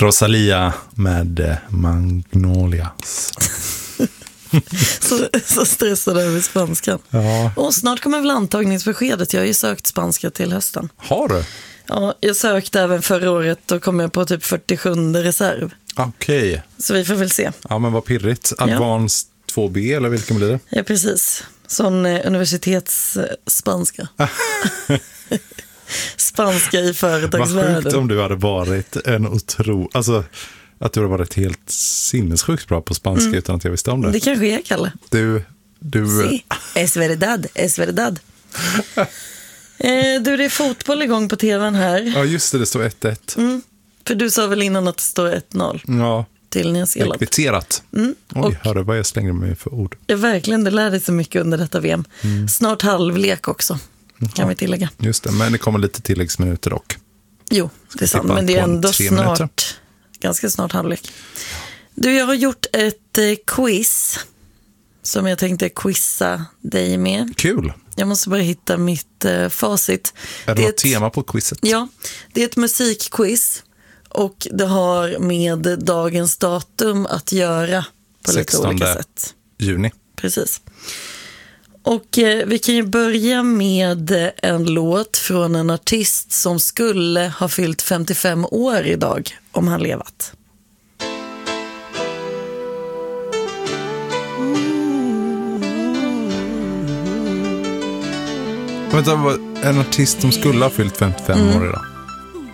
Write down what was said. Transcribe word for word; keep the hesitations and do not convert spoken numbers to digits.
Rosalia med Magnolias. så, så stressad över spanskan. Ja. Och snart kommer väl antagningsbeskedet. Jag har ju sökt spanska till hösten. Har du? Ja, jag sökte även förra året och kom jag på typ fyrtiosju reserv. Okej. Okay. Så vi får väl se. Ja, men vad pirrigt. Advanced ja. två B eller vilken blir det? Ja, precis. Sån eh, universitetsspanska. Spanska i företagsvärlden. Vad sjukt om du hade varit en otro... Alltså, att du hade varit helt sinnessjukt bra på spanska mm. utan att jag visste om det. Det kanske är, Kalle. Du... du... Sí, es verdad, es verdad. eh, du, det är fotboll igång på tvn här. Ja, just det, det står ett ett. Mm. För du sa väl innan att det står ett noll? Ja. Till Nya Zeeland. Kvitterat. Mm. Oj, och, hörde vad jag slängde mig för ord. Ja, verkligen, det lärde sig mycket under detta V M. Mm. Snart halvlek också, kan ja. vi tillägga. Just det, men det kommer lite tilläggsminuter dock. Jo, det är sant, men det är ändå snart, minuter. ganska snart halvlek. Du, jag har gjort ett eh, quiz som jag tänkte quizza dig med. Kul. Jag måste bara hitta mitt eh, facit. Är det, det något ett, tema på quizet? Ja, det är ett musikquiz. Och det har med dagens datum att göra på lite olika sätt. Juni. Precis. Och eh, vi kan ju börja med en låt från en artist som skulle ha fyllt femtiofem år idag om han levat. Vänta, en artist som skulle ha fyllt femtiofem mm. år idag?